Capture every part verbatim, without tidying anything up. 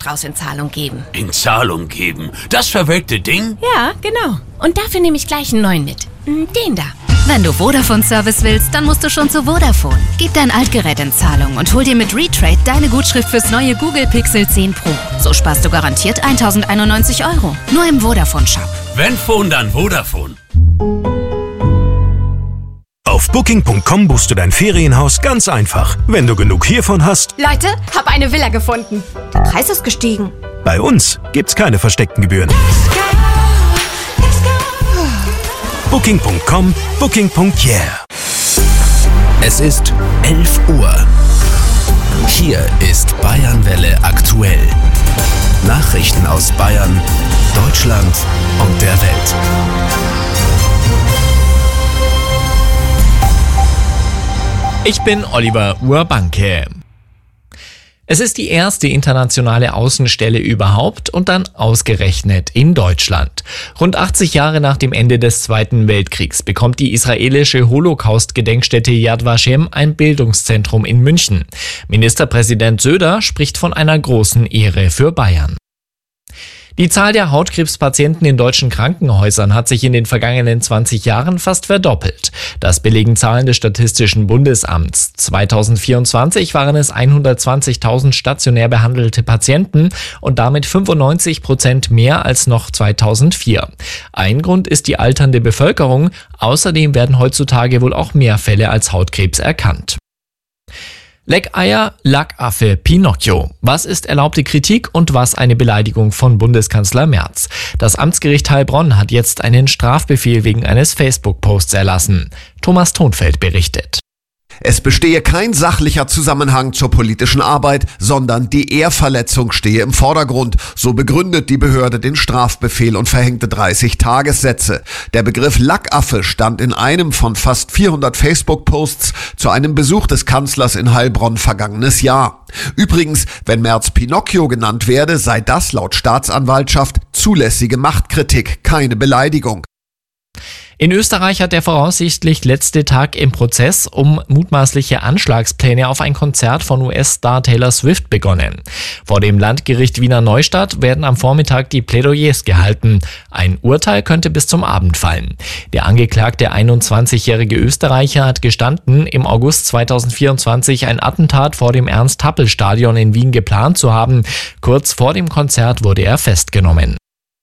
Blumenstrauß in Zahlung geben. In Zahlung geben? Das verwelkte Ding? Ja, genau. Und dafür nehme ich gleich einen neuen mit. Den da. Wenn du Vodafone-Service willst, dann musst du schon zu Vodafone. Gib dein Altgerät in Zahlung und hol dir mit Retrade deine Gutschrift fürs neue Google Pixel zehn Pro. So sparst du garantiert tausendeinundneunzig Euro. Nur im Vodafone-Shop. Wenn Phone, dann Vodafone. Auf Booking Punkt com buchst du dein Ferienhaus ganz einfach. Wenn du genug hiervon hast. Leute, hab eine Villa gefunden. Der Preis ist gestiegen. Bei uns gibt's keine versteckten Gebühren. Booking Punkt com, Booking Punkt yeah. Es ist elf Uhr. Hier ist Bayernwelle aktuell. Nachrichten aus Bayern, Deutschland und der Welt. Ich bin Oliver Urbanke. Es ist die erste internationale Außenstelle überhaupt und dann ausgerechnet in Deutschland. Rund achtzig Jahre nach dem Ende des Zweiten Weltkriegs bekommt die israelische Holocaust-Gedenkstätte Yad Vashem ein Bildungszentrum in München. Ministerpräsident Söder spricht von einer großen Ehre für Bayern. Die Zahl der Hautkrebspatienten in deutschen Krankenhäusern hat sich in den vergangenen zwanzig Jahren fast verdoppelt. Das belegen Zahlen des Statistischen Bundesamts. zweitausendvierundzwanzig waren es hundertzwanzigtausend stationär behandelte Patienten und damit fünfundneunzig Prozent mehr als noch zweitausendvier. Ein Grund ist die alternde Bevölkerung. Außerdem werden heutzutage wohl auch mehr Fälle als Hautkrebs erkannt. Leckeier, Lackaffe, Pinocchio. Was ist erlaubte Kritik und was eine Beleidigung von Bundeskanzler Merz? Das Amtsgericht Heilbronn hat jetzt einen Strafbefehl wegen eines Facebook-Posts erlassen. Thomas Thonfeld berichtet. Es bestehe kein sachlicher Zusammenhang zur politischen Arbeit, sondern die Ehrverletzung stehe im Vordergrund. So begründet die Behörde den Strafbefehl und verhängte dreißig Tagessätze. Der Begriff Lackaffe stand in einem von fast vierhundert Facebook-Posts zu einem Besuch des Kanzlers in Heilbronn vergangenes Jahr. Übrigens, wenn Merz Pinocchio genannt werde, sei das laut Staatsanwaltschaft zulässige Machtkritik, keine Beleidigung. In Österreich hat der voraussichtlich letzte Tag im Prozess um mutmaßliche Anschlagspläne auf ein Konzert von U S-Star Taylor Swift begonnen. Vor dem Landgericht Wiener Neustadt werden am Vormittag die Plädoyers gehalten. Ein Urteil könnte bis zum Abend fallen. Der angeklagte einundzwanzigjährige Österreicher hat gestanden, im August zweitausendvierundzwanzig ein Attentat vor dem Ernst-Happel-Stadion in Wien geplant zu haben. Kurz vor dem Konzert wurde er festgenommen.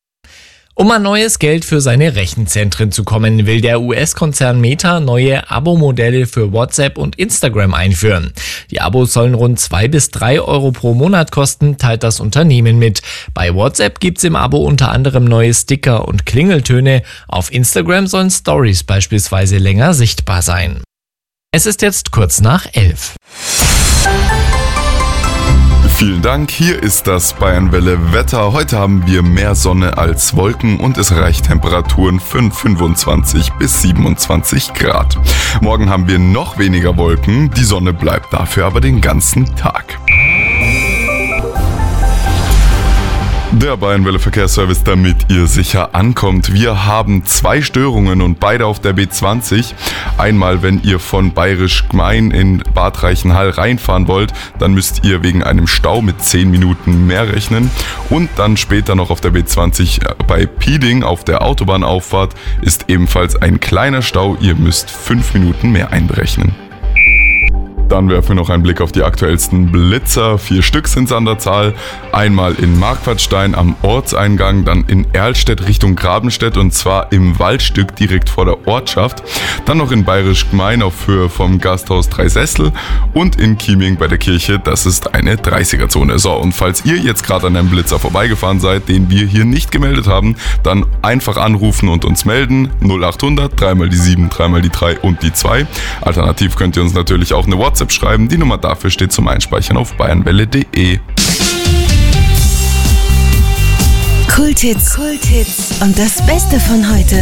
Um an neues Geld für seine Rechenzentren zu kommen, will der U S-Konzern Meta neue Abo-Modelle für WhatsApp und Instagram einführen. Die Abos sollen rund zwei bis drei Euro pro Monat kosten, teilt das Unternehmen mit. Bei WhatsApp gibt's im Abo unter anderem neue Sticker und Klingeltöne. Auf Instagram sollen Stories beispielsweise länger sichtbar sein. Es ist jetzt kurz nach elf. Vielen Dank, hier ist das Bayernwelle Wetter. Heute haben wir mehr Sonne als Wolken und es reicht Temperaturen von fünfundzwanzig bis siebenundzwanzig Grad. Morgen haben wir noch weniger Wolken, die Sonne bleibt dafür aber den ganzen Tag. Der Bayernwelle Verkehrsservice, damit ihr sicher ankommt. Wir haben zwei Störungen und beide auf der B zwanzig. Einmal, wenn ihr von Bayerisch Gmein in Bad Reichenhall reinfahren wollt, dann müsst ihr wegen einem Stau mit zehn Minuten mehr rechnen. Und dann später noch auf der B zwanzig bei Pieding auf der Autobahnauffahrt ist ebenfalls ein kleiner Stau. Ihr müsst fünf Minuten mehr einberechnen. Dann werfen wir noch einen Blick auf die aktuellsten Blitzer. Vier Stück sind es an der Zahl. Einmal in Marquardstein am Ortseingang, dann in Erlstedt Richtung Grabenstedt und zwar im Waldstück direkt vor der Ortschaft. Dann noch in Bayerisch Gmein auf Höhe vom Gasthaus Dreisessel und in Chieming bei der Kirche. Das ist eine dreißiger-Zone. So, und falls ihr jetzt gerade an einem Blitzer vorbeigefahren seid, den wir hier nicht gemeldet haben, dann einfach anrufen und uns melden. null achthundert, dreimal die sieben, dreimal die drei und die zwei. Alternativ könnt ihr uns natürlich auch eine WhatsApp schreiben. Die Nummer dafür steht zum Einspeichern auf bayernwelle punkt de. Kulthits. Kulthits. Und das Beste von heute.